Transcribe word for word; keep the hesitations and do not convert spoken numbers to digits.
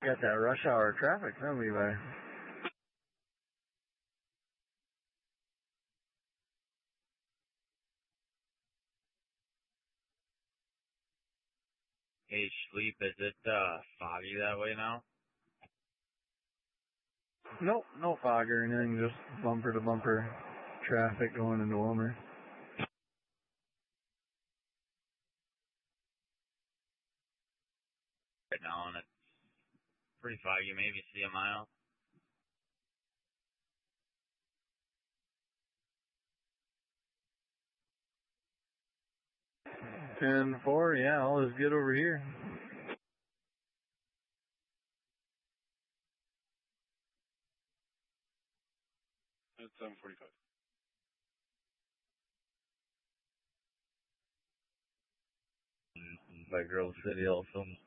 Got that rush hour traffic, huh, Levi? Hey, Sleep, is it uh, foggy that way now? Nope, no fog or anything, just bumper to bumper traffic going into Wilmer. Right now, and it's pretty foggy, maybe see a mile. ten four, yeah, all is good over here. At seven forty-five. By Grove City also.